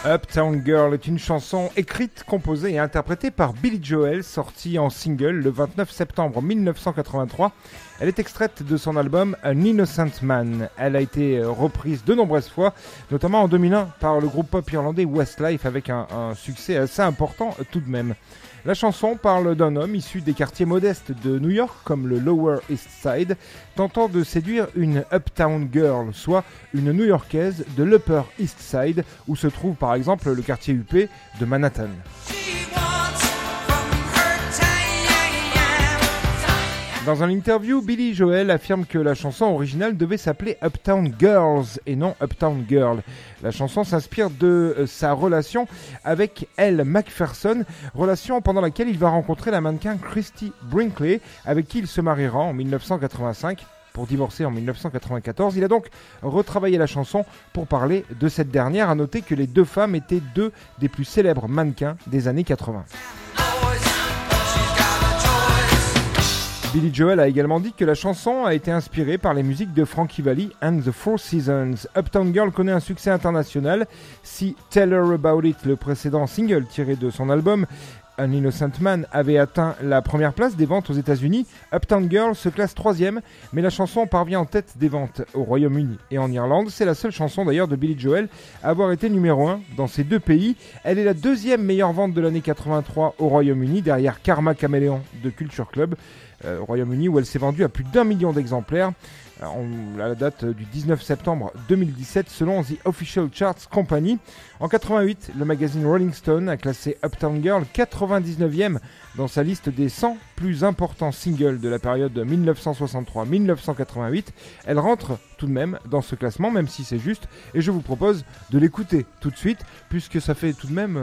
Uptown Girl est une chanson écrite, composée et interprétée par Billy Joel, sortie en single le 29 septembre 1983. Elle est extraite de son album An Innocent Man. Elle a été reprise de nombreuses fois, notamment en 2001 par le groupe pop irlandais Westlife, avec un succès assez important tout de même. La chanson parle d'un homme issu des quartiers modestes de New York, comme le Lower East Side, tentant de séduire une Uptown Girl, soit une New-Yorkaise de l'Upper East Side, où se trouve par exemple le quartier huppé de Manhattan. Dans une interview, Billy Joel affirme que la chanson originale devait s'appeler Uptown Girls et non Uptown Girl. La chanson s'inspire de sa relation avec Elle Macpherson, relation pendant laquelle il va rencontrer la mannequin Christy Brinkley, avec qui il se mariera en 1985. Pour divorcer en 1994, il a donc retravaillé la chanson pour parler de cette dernière. À noter que les deux femmes étaient deux des plus célèbres mannequins des années 80. Billy Joel a également dit que la chanson a été inspirée par les musiques de Frankie Valli and the Four Seasons. Uptown Girl connaît un succès international. Si Tell Her About It, le précédent single tiré de son album An Innocent Man, avait atteint la première place des ventes aux États-Unis, Uptown Girl se classe 3e, mais la chanson parvient en tête des ventes au Royaume-Uni et en Irlande. C'est la seule chanson d'ailleurs de Billy Joel à avoir été numéro 1 dans ces deux pays. Elle est la deuxième meilleure vente de l'année 83 au Royaume-Uni, derrière Karma Chameleon de Culture Club, au Royaume-Uni, où elle s'est vendue à plus d'1 million d'exemplaires. À la date du 19 septembre 2017 selon The Official Charts Company. En 88, le magazine Rolling Stone a classé Uptown Girl 99e dans sa liste des 100 plus importants singles de la période 1963-1988. Elle rentre tout de même dans ce classement, même si c'est juste, et je vous propose de l'écouter tout de suite, puisque ça fait tout de même